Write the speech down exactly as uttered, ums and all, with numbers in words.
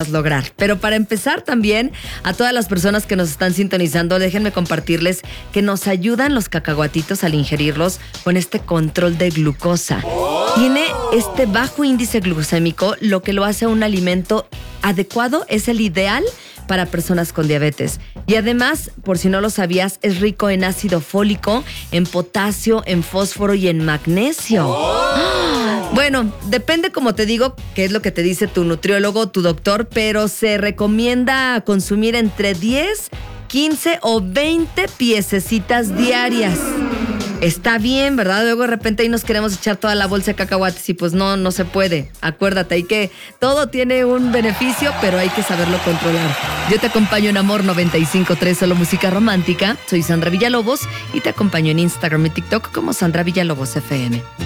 puedas lograr. Pero para empezar también, a todas las personas que nos están sintonizando, déjenme compartirles que nos ayudan los cacahuatitos al ingerirlos con este control de glucosa. Tiene este bajo índice glucémico, lo que lo hace un alimento adecuado, es el ideal para personas con diabetes. Y además, por si no lo sabías, es rico en ácido fólico, en potasio, en fósforo y en magnesio. ¡Ah! Bueno, depende, como te digo, qué es lo que te dice tu nutriólogo, tu doctor, pero se recomienda consumir entre diez, quince o veinte piececitas diarias. Está bien, ¿verdad? Luego de repente ahí nos queremos echar toda la bolsa de cacahuates y pues no, no se puede. Acuérdate, hay que, todo tiene un beneficio, pero hay que saberlo controlar. Yo te acompaño en Amor noventa y cinco punto tres, solo música romántica. Soy Sandra Villalobos y te acompaño en Instagram y TikTok como Sandra Villalobos F M.